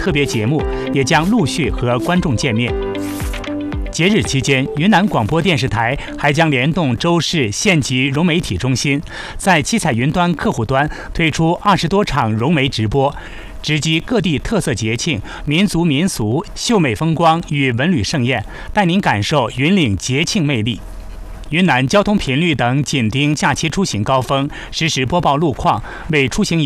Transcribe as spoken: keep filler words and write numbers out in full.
特别节目也将陆续和观众见面。节日期间，云南广播电视台还将联动州市县级融媒体中心，在七彩云端客户端推出二十多场融媒直播，直击各地特色节庆、民族民俗、秀美风光与文旅盛宴，带您感受云岭节庆魅力。云南交通频率等紧盯假期出行高峰，实时播报路况，为出行